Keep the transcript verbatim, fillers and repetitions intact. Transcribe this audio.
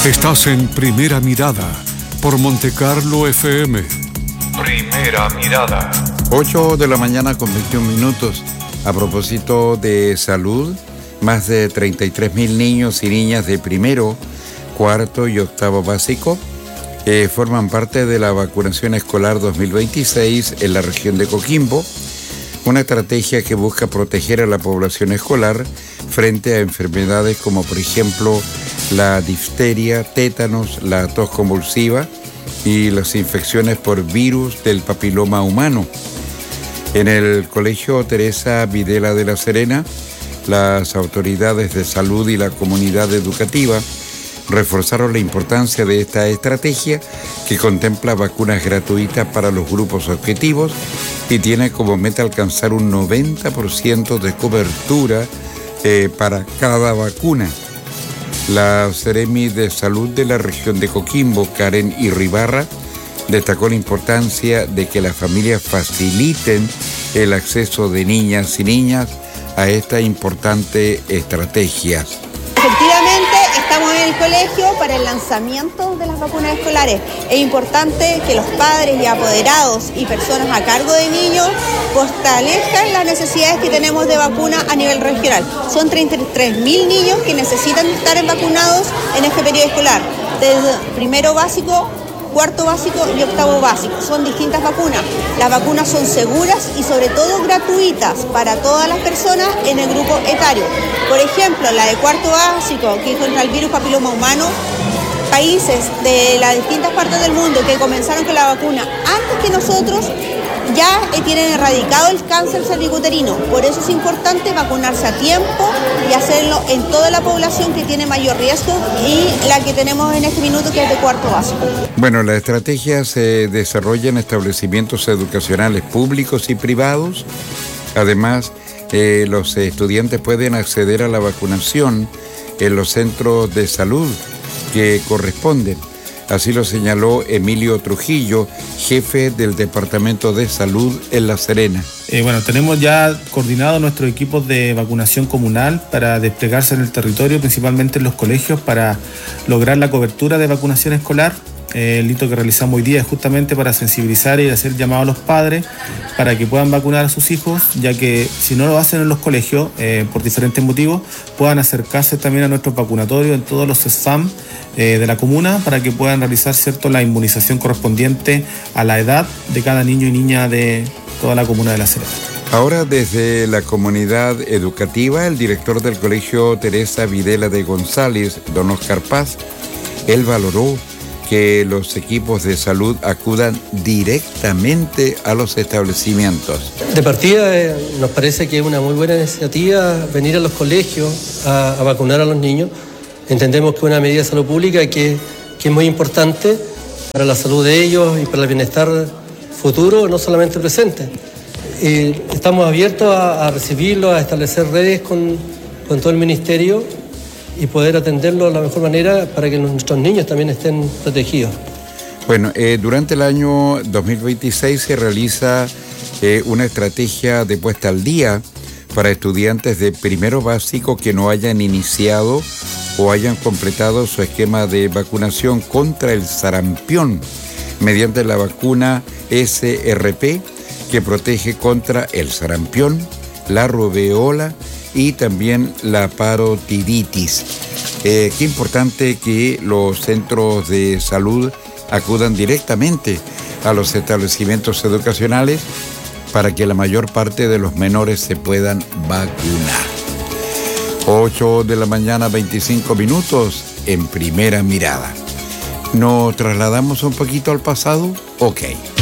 Estás en Primera Mirada por Montecarlo F M. Primera Mirada. ocho de la mañana con veintiún minutos. A propósito de salud, más de treinta y tres mil niños y niñas de primero, cuarto y octavo básico eh, forman parte de la vacunación escolar dos mil veintiséis en la región de Coquimbo, una estrategia que busca proteger a la población escolar frente a enfermedades como por ejemplo la difteria, tétanos, la tos convulsiva y las infecciones por virus del papiloma humano. En el Colegio Teresa Videla de La Serena, las autoridades de salud y la comunidad educativa reforzaron la importancia de esta estrategia que contempla vacunas gratuitas para los grupos objetivos y tiene como meta alcanzar un noventa por ciento de cobertura eh, para cada vacuna. La Seremi de Salud de la región de Coquimbo, Karen Irribarra, destacó la importancia de que las familias faciliten el acceso de niñas y niñas a esta importante estrategia. Efectivamente, estamos en el colegio para el lanzamiento de las vacunas escolares. Es importante que los padres y apoderados y personas a cargo de niños fortalezcan las necesidades que tenemos de vacuna a nivel regional. Son treinta y tres mil niños que necesitan estar vacunados en este periodo escolar, desde primero básico, cuarto básico y octavo básico. Son distintas vacunas. Las vacunas son seguras y sobre todo gratuitas para todas las personas en el grupo etario. Por ejemplo, la de cuarto básico, que es contra el virus papiloma humano, países de las distintas partes del mundo que comenzaron con la vacuna antes que nosotros ya tienen erradicado el cáncer cervicuterino. Por eso es importante vacunarse a tiempo y hacerlo en toda la población que tiene mayor riesgo y la que tenemos en este minuto, que es de cuarto básico. Bueno, la estrategia se desarrolla en establecimientos educacionales públicos y privados. Además, eh, los estudiantes pueden acceder a la vacunación en los centros de salud que corresponden. Así lo señaló Emilio Trujillo, jefe del Departamento de Salud en La Serena. Eh, bueno, tenemos ya coordinado nuestros equipos de vacunación comunal para desplegarse en el territorio, principalmente en los colegios, para lograr la cobertura de vacunación escolar. Eh, el hito que realizamos hoy día es justamente para sensibilizar y hacer llamado a los padres para que puedan vacunar a sus hijos, ya que si no lo hacen en los colegios, eh, por diferentes motivos, puedan acercarse también a nuestros vacunatorios en todos los S F A M eh, de la comuna para que puedan realizar, ¿cierto?, la inmunización correspondiente a la edad de cada niño y niña de toda la comuna de La Serena. Ahora, desde la comunidad educativa, el director del Colegio Teresa Videla de González, don Oscar Paz, él valoró que los equipos de salud acudan directamente a los establecimientos. De partida, eh, nos parece que es una muy buena iniciativa venir a los colegios a, a vacunar a los niños. Entendemos que es una medida de salud pública que, que es muy importante para la salud de ellos y para el bienestar futuro, no solamente presente. Eh, estamos abiertos a, a recibirlos, a establecer redes con, con todo el ministerio y poder atenderlo de la mejor manera para que nuestros niños también estén protegidos. Bueno, eh, durante el año dos mil veintiséis se realiza eh, una estrategia de puesta al día para estudiantes de primero básico que no hayan iniciado o hayan completado su esquema de vacunación contra el sarampión mediante la vacuna S R P, que protege contra el sarampión, la rubeola y también la parotiditis. Eh, qué importante que los centros de salud acudan directamente a los establecimientos educacionales para que la mayor parte de los menores se puedan vacunar. ocho de la mañana, veinticinco minutos en Primera Mirada. ¿Nos trasladamos un poquito al pasado? Ok.